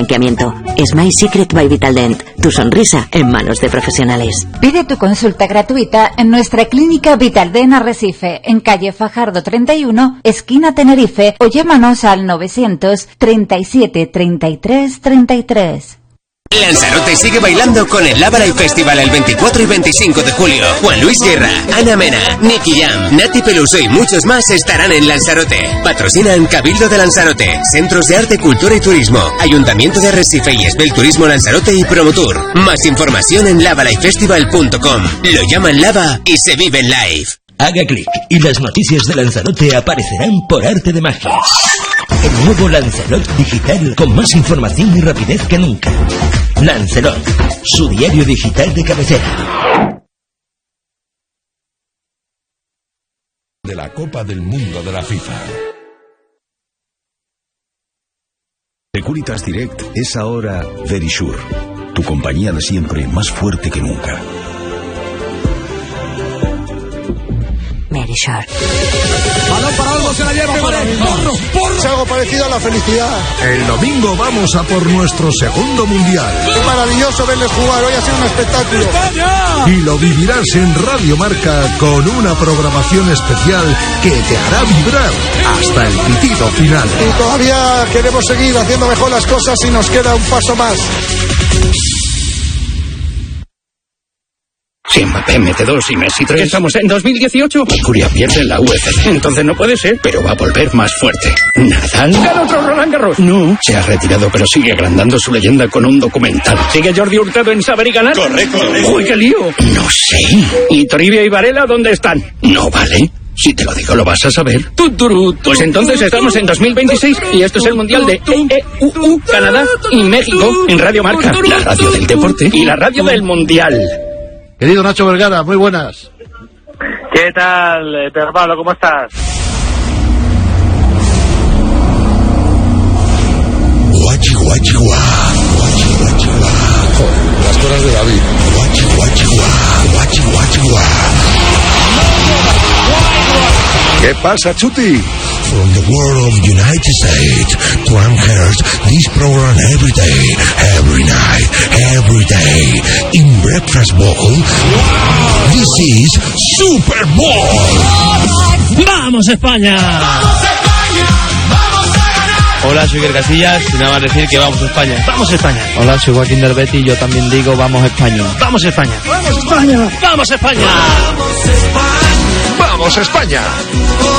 blanqueamiento. Smile Secret by Vitaldent. Tu sonrisa en manos de profesionales. Pide tu consulta gratuita en nuestra clínica Vitaldent Arrecife, en calle Fajardo 31, esquina Tenerife, o llámanos al 937 33 33. Lanzarote sigue bailando con el Lava Live Festival el 24 y 25 de julio. Juan Luis Guerra, Ana Mena, Nicky Jam, Nati Peluso y muchos más estarán en Lanzarote. Patrocinan Cabildo de Lanzarote, Centros de Arte, Cultura y Turismo, Ayuntamiento de Arrecife y Esbel Turismo Lanzarote y Promotour. Más información en lavalifefestival.com. Lo llaman Lava y se vive en live. Haga clic y las noticias de Lanzarote aparecerán por arte de magia. El nuevo Lanzarote digital con más información y rapidez que nunca. Lanzarote, su diario digital de cabecera. De la Copa del Mundo de la FIFA. Securitas Direct es ahora Verisure, tu compañía de siempre más fuerte que nunca. Verisure. Balón para Olmo, se la lleva porro. Es algo parecido a la felicidad. El domingo vamos a por nuestro segundo mundial. Es maravilloso verles jugar, hoy ha sido un espectáculo. ¡España! Y lo vivirás en Radio Marca con una programación especial que te hará vibrar hasta el pitido final. Y todavía queremos seguir haciendo mejor las cosas y nos queda un paso más. Si Mbappé mete 2 y Messi 3. ¿Estamos en 2018? Curia pierde en la UFC. Entonces no puede ser, pero va a volver más fuerte. ¿Nadal? ¿Gana otro Roland Garros? No, se ha retirado, pero sigue agrandando su leyenda con un documental. ¿Sigue Jordi Hurtado en Saber y Ganar? Correcto. ¡Uy, qué lío! No sé. ¿Y Toribia y Varela dónde están? No vale. Si te lo digo, lo vas a saber. Pues entonces estamos en 2026 y esto es el Mundial de EEUU, Canadá y México en Radio Marca. La radio del deporte y la radio del Mundial. Querido Nacho Vergara, muy buenas. ¿Qué tal, Pablo? ¿Cómo estás? Guachi, guachi, guá. Guachi, guachi, guá. Joder, las cosas de David. Guachi, guachi, guá. Guachi, guachi, guá. ¿Qué pasa, Chuti? From the world of United States, Juan heard this program every day, every night, every day, in Breakfast Bowl. This is Super Bowl. ¡Vamos, España! ¡Vamos, España! ¡Vamos a ganar! Hola, soy Iker Casillas y nada más decir que vamos a España. ¡Vamos, España! Hola, soy Joaquín del Betis y yo también digo vamos, España. ¡Vamos, España! ¡Vamos, España! ¡Vamos, España! ¡Vamos, España!